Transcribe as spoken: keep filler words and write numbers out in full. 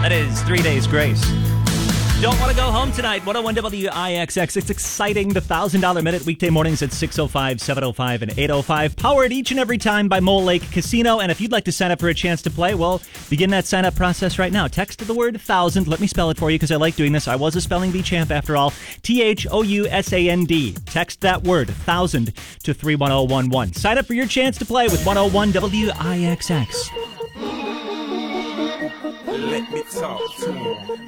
That is three days grace. Don't want to go home tonight. one oh one W I X X. It's exciting. The one thousand dollars Minute weekday mornings at six oh five, seven oh five, and eight oh five. Powered each and every time by Mole Lake Casino. And if you'd like to sign up for a chance to play, well, begin that sign-up process right now. Text the word thousand. Let me spell it for you because I like doing this. I was a spelling bee champ after all. T H O U S A N D. Text that word, thousand, to three one oh one one. Sign up for your chance to play with one oh one W I X X. Let me talk to him.